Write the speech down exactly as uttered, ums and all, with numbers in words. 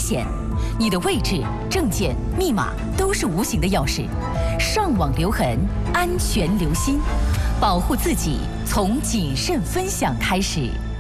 险。你的位置、证件、密码都是无形的钥匙。上网留痕，安全留心，保护自己从谨慎分享开始。